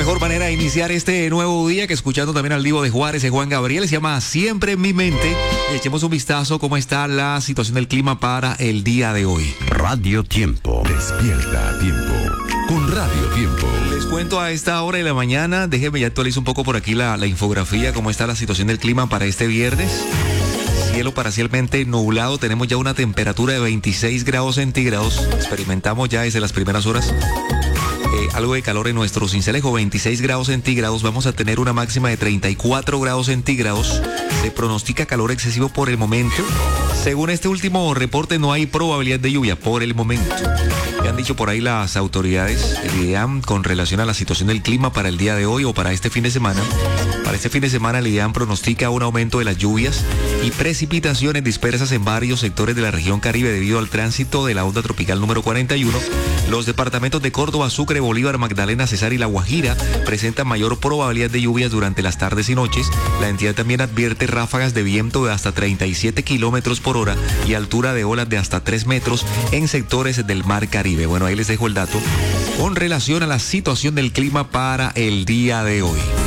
mejor manera de iniciar este nuevo día que escuchando también al Divo de Juárez, de Juan Gabriel, se llama Siempre en mi mente. Echemos un vistazo cómo está la situación del clima para el día de hoy. Radio Tiempo. Despierta a tiempo. Con Radio Tiempo. Les cuento a esta hora de la mañana, déjenme ya actualizo un poco por aquí la infografía, cómo está la situación del clima para este viernes. Cielo parcialmente nublado, tenemos ya una temperatura de 26 grados centígrados, experimentamos ya desde las primeras horas algo de calor en nuestro Cincelejo, 26 grados centígrados, vamos a tener una máxima de 34 grados centígrados, se pronostica calor excesivo por el momento, según este último reporte no hay probabilidad de lluvia por el momento. Ya han dicho por ahí las autoridades, el IDEAM, con relación a la situación del clima para el día de hoy o para este fin de semana. Para este fin de semana el IDEAM pronostica un aumento de las lluvias y precipitaciones dispersas en varios sectores de la región Caribe debido al tránsito de la onda tropical número 41. Los departamentos de Córdoba, Sucre, Bolívar, Magdalena, Cesar y La Guajira presentan mayor probabilidad de lluvias durante las tardes y noches. La entidad también advierte ráfagas de viento de hasta 37 kilómetros por hora y altura de olas de hasta 3 metros en sectores del Mar Caribe. Bueno, ahí les dejo el dato con relación a la situación del clima para el día de hoy.